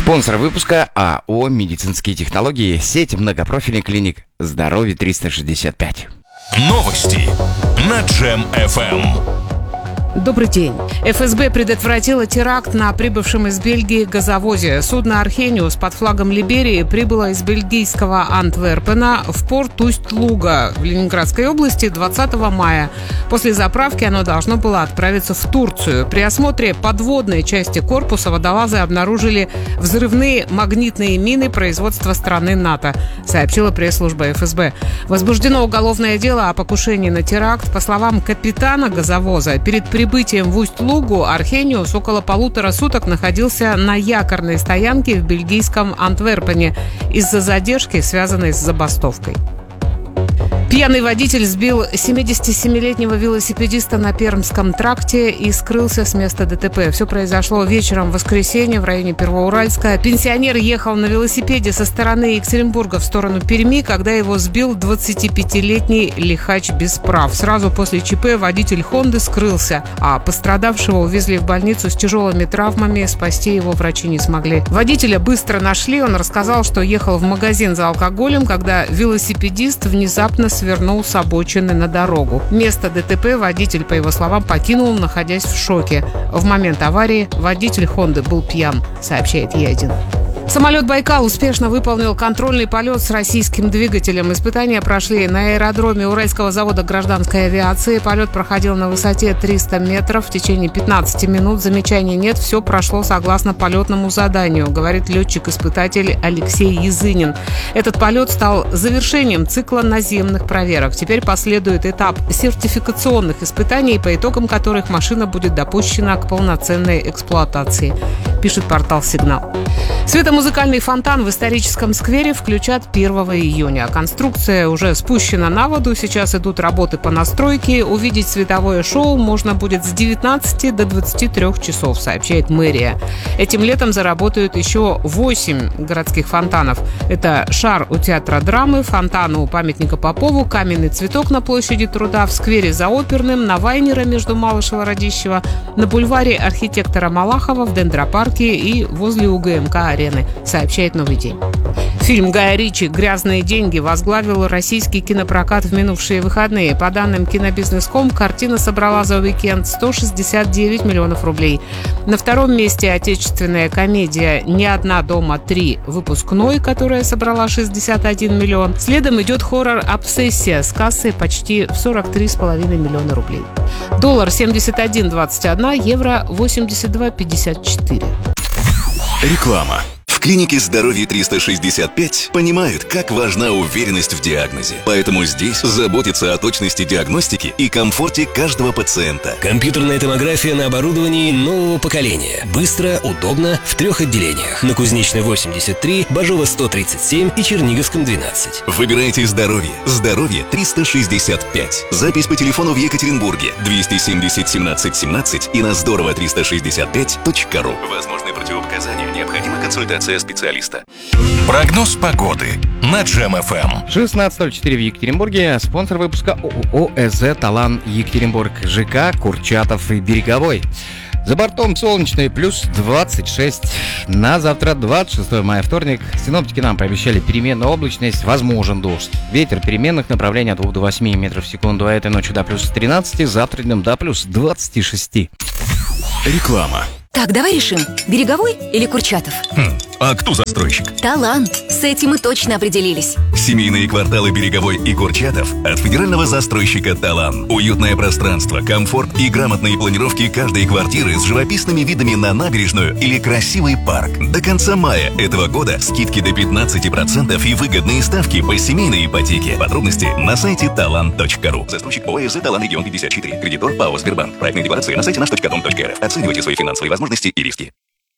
Спонсор выпуска АО «Медицинские технологии», сеть многопрофильных клиник «Здоровье 365». Новости на Джем-ФМ. Добрый день. ФСБ предотвратила теракт на прибывшем из Бельгии газовозе. Судно «Архениус» под флагом Либерии прибыло из бельгийского Антверпена в порт Усть-Луга в Ленинградской области 20 мая. После заправки оно должно было отправиться в Турцию. При осмотре подводной части корпуса водолазы обнаружили взрывные магнитные мины производства страны НАТО, сообщила пресс-служба ФСБ. Возбуждено уголовное дело о покушении на теракт. По словам капитана газовоза, перед прибытием в Усть-Лугу «Архениус» около 1,5 суток находился на якорной стоянке в бельгийском Антверпене из-за задержки, связанной с забастовкой. Пьяный водитель сбил 77-летнего велосипедиста на Пермском тракте и скрылся с места ДТП. Все произошло вечером в воскресенье в районе Первоуральска. Пенсионер ехал на велосипеде со стороны Екатеринбурга в сторону Перми, когда его сбил 25-летний лихач без прав. Сразу после ЧП водитель «Хонды» скрылся, а пострадавшего увезли в больницу с тяжелыми травмами. Спасти его врачи не смогли. Водителя быстро нашли. Он рассказал, что ехал в магазин за алкоголем, когда велосипедист внезапно свернул с обочины на дорогу. Место ДТП водитель, по его словам, покинул, находясь в шоке. В момент аварии водитель «Хонды» был пьян, сообщает Е1. Самолет «Байкал» успешно выполнил контрольный полет с российским двигателем. Испытания прошли на аэродроме Уральского завода гражданской авиации. Полет проходил на высоте 300 метров в течение 15 минут. Замечаний нет, все прошло согласно полетному заданию, говорит летчик-испытатель Алексей Язынин. Этот полет стал завершением цикла наземных проверок. Теперь последует этап сертификационных испытаний, по итогам которых машина будет допущена к полноценной эксплуатации, пишет портал «Сигнал». Светомузыкальный фонтан в историческом сквере включат 1 июня. Конструкция уже спущена на воду, сейчас идут работы по настройке. Увидеть световое шоу можно будет с 19 до 23 часов, сообщает мэрия. Этим летом заработают еще 8 городских фонтанов. Это шар у театра драмы, фонтан у памятника Попову, каменный цветок на площади Труда, в сквере за Оперным, на Вайнера между Малышева-Радищева, на бульваре архитектора Малахова, в Дендропарке и возле УГМК-арены, сообщает «Новый день». Фильм Гая Ричи «Грязные деньги» возглавил российский кинопрокат в минувшие выходные. По данным Кинобизнес.ком, картина собрала за уикенд 169 миллионов рублей. На втором месте отечественная комедия «Не одна дома 3. Выпускной», которая собрала 61 миллион. Следом идет хоррор «Обсессия» с кассой почти в 43,5 миллиона рублей. Доллар 71,21, евро 82,54. Реклама. В клинике «Здоровье 365» понимают, как важна уверенность в диагнозе. Поэтому здесь заботятся о точности диагностики и комфорте каждого пациента. Компьютерная томография на оборудовании нового поколения. Быстро, удобно, в 3 отделениях. На Кузнечной 83, Бажова 137 и Черниговском 12. Выбирайте здоровье. «Здоровье 365». Запись по телефону в Екатеринбурге 270 17 17 и на здорово365.ру. Возможны противопоказания. Необходима консультация специалиста. Прогноз погоды на Джем-ФМ. 16:04 в Екатеринбурге. Спонсор выпуска ООО «ЭЗ Талан Екатеринбург», ЖК Курчатов и Береговой. За бортом солнечный, плюс 26. На завтра, 26 мая, вторник, синоптики нам пообещали переменную облачность, возможен дождь. Ветер переменных направлений от 2 до 8 метров в секунду, а этой ночью до плюс 13, завтра днем до плюс 26. Реклама. Так, давай решим, Береговой или Курчатов? А кто застройщик? Талант. С этим мы точно определились. Семейные кварталы Береговой и Курчатов от федерального застройщика «Талан». Уютное пространство, комфорт и грамотные планировки каждой квартиры с живописными видами на набережную или красивый парк. До конца мая этого года скидки до 15% и выгодные ставки по семейной ипотеке. Подробности на сайте talan.ru. Застройщик ООО «ЭЗ Талан Регион 54». Кредитор ПАО «Сбербанк». Проектные декларации на сайте наш.дом.рф. Оценивайте свои финансовые возможности и риски.